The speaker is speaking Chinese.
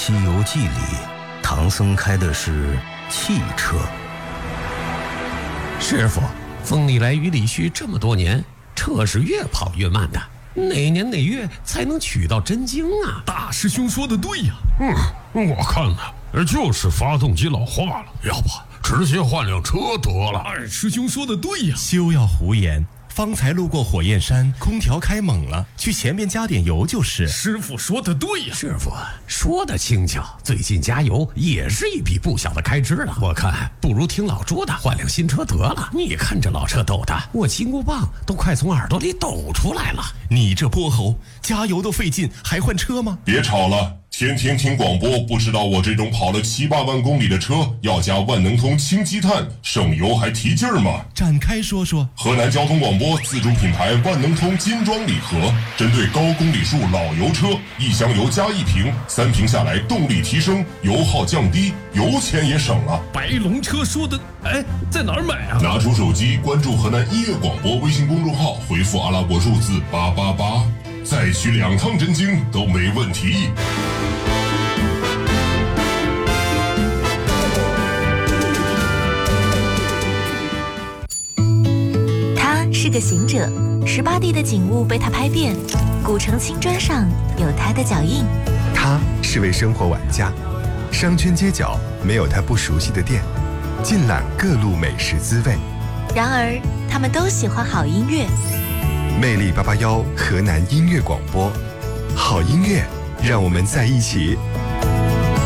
西游记》里，唐僧开的是汽车。 师傅，风里来雨里去这么多年，车是越跑越慢的，哪年哪月才能取到真经啊？ 大师兄说的对呀。我看呢，就是发动机老化了，要不直接换辆车得了。二师兄说的对呀。 休要胡言，方才路过火焰山，空调开猛了，去前面加点油就是。 师傅说的对呀。 师傅说的轻巧，最近加油也是一笔不小的开支了。我看不如听老朱的，换辆新车得了。你看这老车抖的，我金箍棒都快从耳朵里抖出来了。 你这泼猴，加油都费劲，还换车吗？ 别吵了。天天听广播，不知道我这种跑了7、8万公里的车要加万能通氢积碳，省油还提劲儿吗？ 展开说说。 河南交通广播自主品牌万能通金装礼盒，针对高公里数老油车，1箱油加1瓶，3瓶下来动力提升，油耗降低，油钱也省了。 白龙车说的，在哪儿买啊？ 拿出手机关注河南音乐广播微信公众号，回复阿拉伯数字888，再取2趟真经都没问题。 是个行者，18地的景物被他拍遍，古城青砖上有他的脚印。 他是位生活玩家，商圈街角没有他不熟悉的店，尽览各路美食滋味。 然而，他们都喜欢好音乐。 魅力881河南音乐广播，好音乐，让我们在一起。